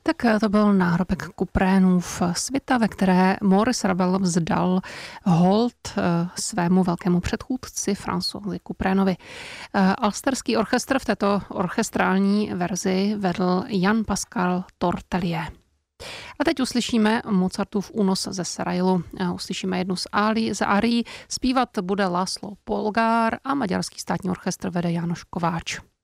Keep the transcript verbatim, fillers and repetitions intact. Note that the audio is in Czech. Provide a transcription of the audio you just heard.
Tak to byl náhrobek Couperinův svita, ve které Maurice Ravel vzdal hold svému velkému předchůdci Françoisi Couperinovi. Alsterský orchestr v této orchestrální verzi vedl Jan-Pascal Tortelier. A teď uslyšíme Mozartův únos ze Serailu. Uslyšíme jednu z árií, z árií. Zpívat bude László Polgár a maďarský státní orchestr vede Jánoš Kováč.